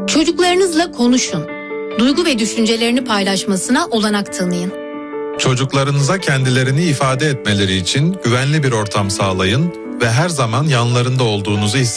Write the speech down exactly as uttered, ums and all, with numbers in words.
Çocuklarınızla konuşun. Duygu ve düşüncelerini paylaşmasına olanak tanıyın. Çocuklarınıza kendilerini ifade etmeleri için güvenli bir ortam sağlayın ve her zaman yanlarında olduğunuzu hissettirin.